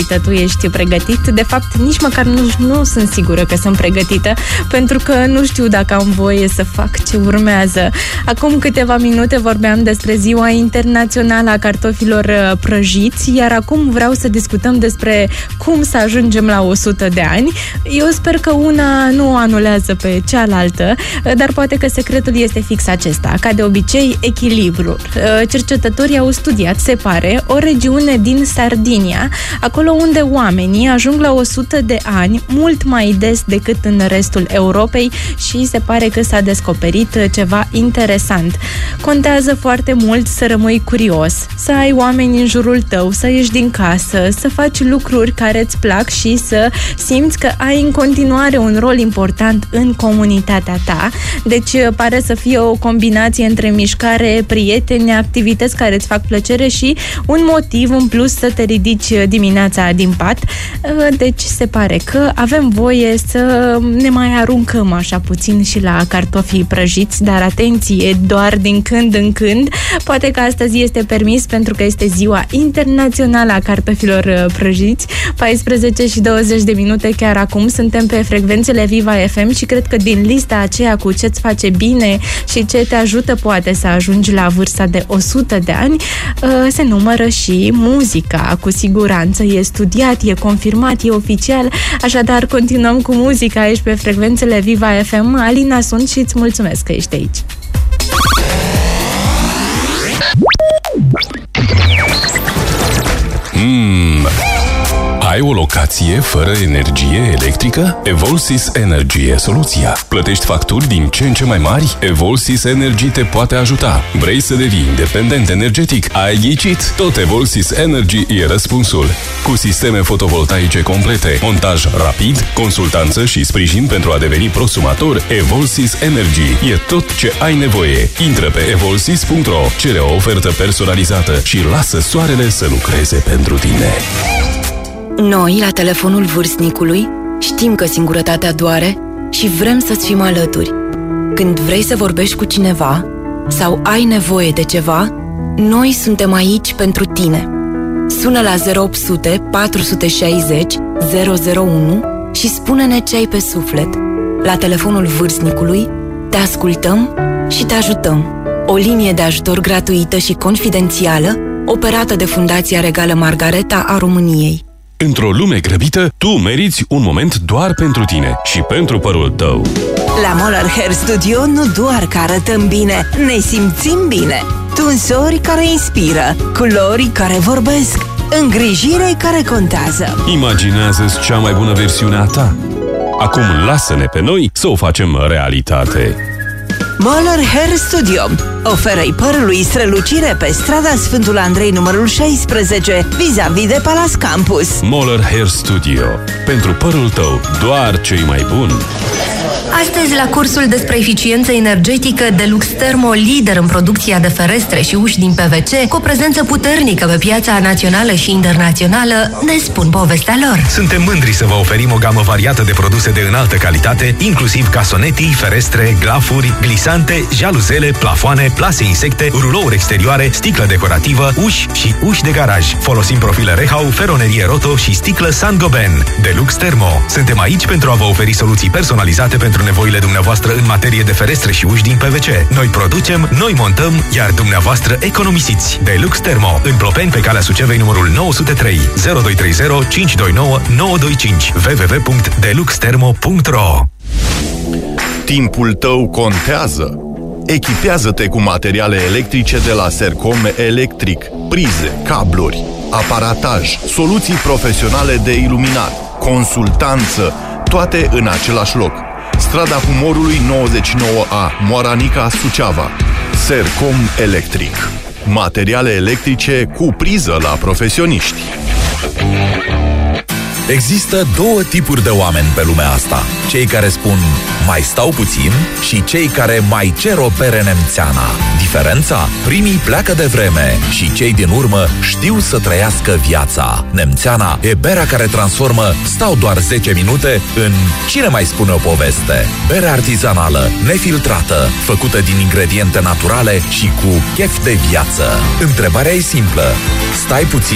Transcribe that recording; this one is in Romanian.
tu ești pregătit. De fapt, nici măcar nu sunt sigură că sunt pregătită, pentru că nu știu dacă am voie să fac ce urmează. Acum câteva minute vorbeam despre Ziua Internațională a Cartofilor Prăjiți, iar acum vreau să discutăm despre cum să ajungem la 100 de ani. Eu sper că una nu anulează pe cealaltă, dar poate că secretul este fix acesta. Ca de obicei, echilibrul. Cercetătorii au studiat, se pare, o regiune din Sardinia, acolo unde oamenii ajung la 100 de ani mult mai des decât în restul Europei și se pare că s-a descoperit ceva interesant. Contează foarte mult să rămâi curios, să ai oameni în jurul tău, să ieși din casă, să faci lucruri care îți plac și să simți că ai în continuare un rol important în comunitatea ta. Deci pare să fie o combinație între mișcare, prieteni, activități care îți fac plăcere și un motiv în plus să te ridici dimineața din pat. Deci se pare că avem voie să ne mai aruncăm așa puțin și la cartofii prăjiți, dar atenție, doar din când în când. Poate că astăzi este permis pentru că este Ziua Internațională a Cartofilor Prăjiți. 14 și 20 de minute chiar acum suntem pe frecvențele Viva FM și cred că din lista aceea cu ce-ți face bine și ce te ajută poate să ajungi la vârsta de 100 de ani, se numără și muzica. Cu siguranță e studiat, e confirmat, e oficial. Așadar, continuăm cu muzica aici pe frecvențele Viva FM. Alina sunt și îți mulțumesc că ești aici. Ai o locație fără energie electrică? Evolsys Energy e soluția. Plătești facturi din ce în ce mai mari? Evolsys Energy te poate ajuta. Vrei să devii independent energetic? Ai ghicit? Tot Evolsys Energy e răspunsul. Cu sisteme fotovoltaice complete, montaj rapid, consultanță și sprijin pentru a deveni prosumator, Evolsys Energy e tot ce ai nevoie. Intră pe evolsys.ro, cere o ofertă personalizată și lasă soarele să lucreze pentru tine. Noi, la telefonul vârstnicului, știm că singurătatea doare și vrem să-ți fim alături. Când vrei să vorbești cu cineva sau ai nevoie de ceva, noi suntem aici pentru tine. Sună la 0800 460 001 și spune-ne ce ai pe suflet. La telefonul vârstnicului te ascultăm și te ajutăm. O linie de ajutor gratuită și confidențială operată de Fundația Regală Margareta a României. Într-o lume grăbită, tu meriți un moment doar pentru tine și pentru părul tău. La Molar Hair Studio nu doar că arătăm bine, ne simțim bine. Tunsori care inspiră, culori care vorbesc, îngrijire care contează. Imaginează-ți cea mai bună versiune a ta. Acum lasă-ne pe noi să o facem realitate. Molar Hair Studio oferă-i părului strălucire pe strada Sfântul Andrei numărul 16, vis-a-vis de Palace Campus. Molar Hair Studio. Pentru părul tău, doar cei mai buni. Astăzi, la cursul despre eficiență energetică, Delux Thermo, lider în producția de ferestre și uși din PVC, cu o prezență puternică pe piața națională și internațională, ne spun povestea lor. Suntem mândri să vă oferim o gamă variată de produse de înaltă calitate, inclusiv casonetii, ferestre, glafuri, glisante, jaluzele, plafoane, plase insecte, rulouri exterioare, sticlă decorativă, uși și uși de garaj. Folosim profile Rehau, feronerie Roto și sticlă Saint-Gobain. Delux Thermo. Suntem aici pentru a vă oferi soluții personalizate pentru nevoile dumneavoastră în materie de ferestre și uși din PVC. Noi producem, noi montăm, iar dumneavoastră economisiți. Delux Thermo. În Plopeni, pe calea Sucevei, numărul 903 0230 529 925 www.deluxthermo.ro. Timpul tău contează. Echipează-te cu materiale electrice de la Sercom Electric, prize, cabluri, aparataj, soluții profesionale de iluminat, consultanță, toate în același loc. Strada Humorului 99A, Moaranica, Suceava. Sercom Electric. Materiale electrice cu priză la profesioniști. Există două tipuri de oameni pe lumea asta. Cei care spun mai stau puțin și cei care mai cer o bere nemțeana. Diferența? Primii pleacă de vreme și cei din urmă știu să trăiască viața. Nemțeana e berea care transformă stau doar 10 minute în cine mai spune o poveste. Bere artizanală, nefiltrată, făcută din ingrediente naturale și cu chef de viață. Întrebarea e simplă. Stai puțin